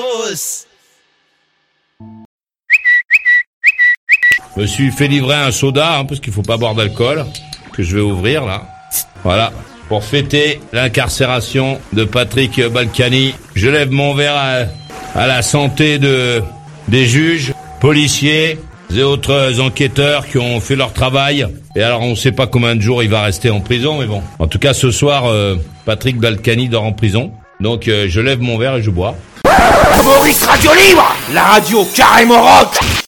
Je me suis fait livrer un soda, parce qu'il faut pas boire d'alcool, que je vais ouvrir là. Voilà, pour fêter l'incarcération de Patrick Balkany. Je lève mon verre à la santé des juges, policiers et autres enquêteurs qui ont fait leur travail. Et alors on sait pas combien de jours il va rester en prison, mais bon. En tout cas ce soir, Patrick Balkany dort en prison. Donc je lève mon verre et je bois. Maurice Radio Libre, la radio carrément rock.